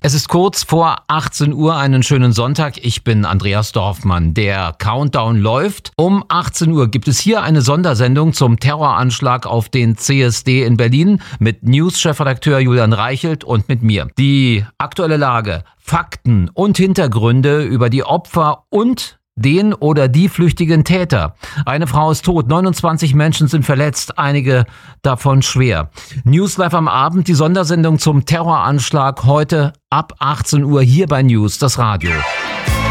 Es ist kurz vor 18 Uhr, einen schönen Sonntag. Ich bin Andreas Dorfmann. Der Countdown läuft. Um 18 Uhr gibt es hier eine Sondersendung zum Terroranschlag auf den CSD in Berlin mit News-Chefredakteur Julian Reichelt und mit mir. Die aktuelle Lage, Fakten und Hintergründe über die Opfer und den oder die flüchtigen Täter. Eine Frau ist tot, 29 Menschen sind verletzt, einige davon schwer. News Live am Abend, die Sondersendung zum Terroranschlag heute ab 18 Uhr hier bei News, das Radio.